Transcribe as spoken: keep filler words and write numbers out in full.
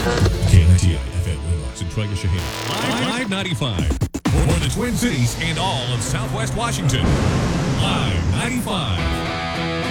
K N I T I F M Windows and Trigger Shaheen. Live ninety-five. For the Twin Cities and all of Southwest Washington. Live ninety-five.